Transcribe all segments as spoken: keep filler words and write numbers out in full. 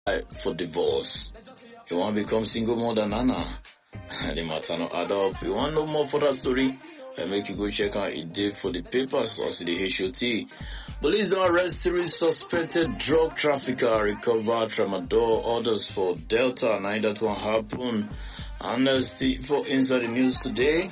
for divorce. You want to become single more than Nana? The matter not add up. You want no more for that story? I make you go check out a day for the papers or see the H O T. Police don't arrest three suspected drug trafficker, recover tramadol, orders for Delta, and that one happen. And uh, see for inside the news today,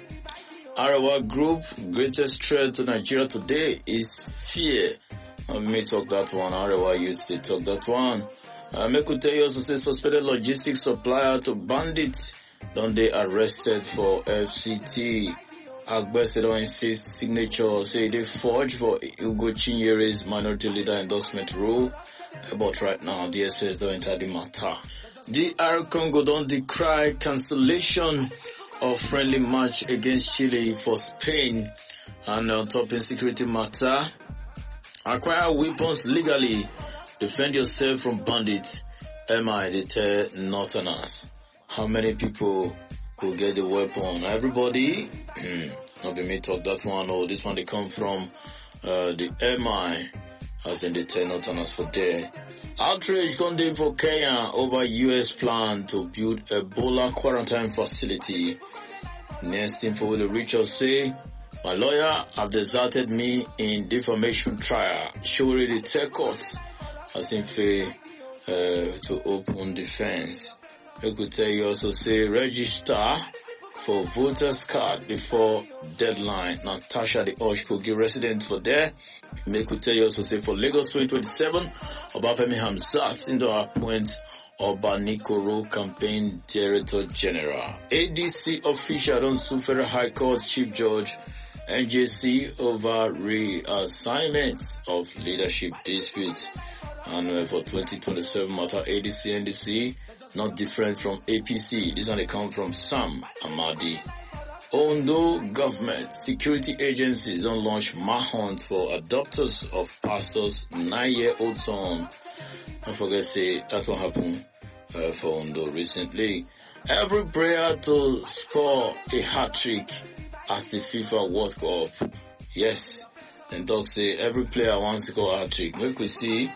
Arawa Group, greatest threat to Nigeria today is fear. I may talk that one, Arawa youth, they talk that one. I make you tell you also say suspected logistics supplier to bandits, don't they arrested for F C T. Agbese don't insist signature, say they forge for Ugo Chinyere's minority leader endorsement rule. But right now, D S S don't enter the matter. D R Congo don't decry cancellation of friendly match against Chile for Spain. And on top insecurity matter, acquire weapons legally, defend yourself from bandits. M I, they tell Northerners. How many people will get the weapon? Everybody? Not be me talk that one. Oh, this one they come from uh, the M I, as in the tell Northerners for there. Outrage condemned for Kenya over U S plan to build Ebola quarantine facility. Next info will reach us say, my lawyer have deserted me in defamation trial. Surely the tech court as in fair uh, to open defense. I could tell you also say register for voters card before deadline. Natasha the Oshkogi resident for there. Make we tell you also say for Lagos twenty twenty-seven, Obafemi Hamzat into appoint Obanikoro campaign director general. A D C official don't sue Federal High Court Chief Judge N J C over reassignment of leadership disputes. And uh, for twenty twenty-seven matter, A D C N D C not different from A P C. This one they come from Sam Amadi. Ondo government security agencies don't launch manhunt for adopters of pastor's nine-year-old son. I forget say that's what happened uh, for Ondo recently. Every prayer to score a hat trick at the FIFA World Cup. Yes, and dog say every player wants to score a hat trick. Make we see.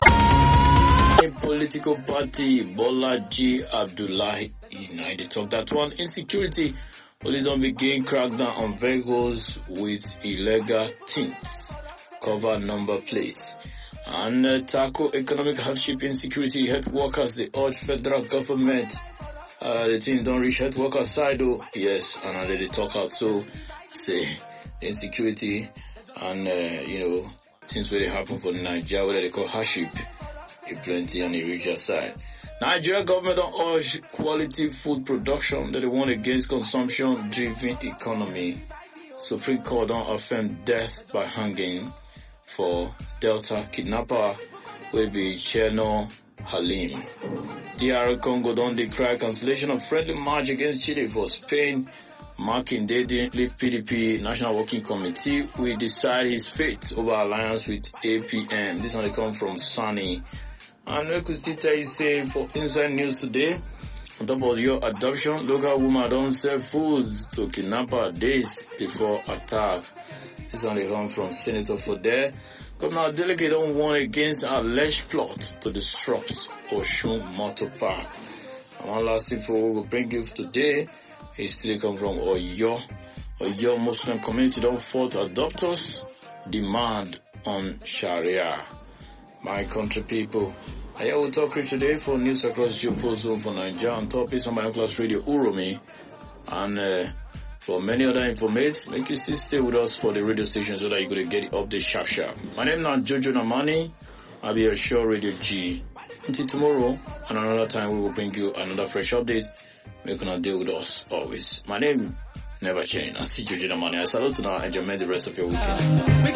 A political party, Bolaji Abdullahi, I they talk that one. Insecurity, police don't begin crackdown on vehicles with illegal tints, cover number plates, and uh, tackle economic hardship, insecurity. Health workers, they urge federal government. Uh, the thing don't reach health workers side though. Yes, and uh, they talk out so say insecurity and uh, you know things where they happen for Nigeria, where they call hardship. A plenty on the richer side. Nigeria government don't urge quality food production that they want against consumption driven economy. Supreme Court don't affirm death by hanging for Delta kidnapper will be Cherno Halim. D R Congo don't decry cancellation of friendly match against Chile for Spain. Marking they didn't leave P D P National Working Committee will decide his fate over alliance with A P M. This one they come from Sunny. And we could see tell you say for inside news today, on top of your adoption, local woman don't sell food to kidnapper days before attack. This one they come from Senator for there. Governor Delegate don't warn against alleged plot to disrupt Oshun Motor Park. And one last info we will bring you today. It still come from Oyo. Oyo Muslim community don't fault adopters. Demand on Sharia. My country people, I will talk to you today for news across your post zone for Nigeria on top is on my class radio Uromi. And uh, for many other information, make you still stay with us for the radio station so that you're going to get the update sharp sharp. My name is Jojo Namani. I'll be a show Radio G. Until tomorrow and another time we will bring you another fresh update. Make you not deal with us always. My name never change. I see Jojo Namani. I salute you now and enjoy the rest of your weekend.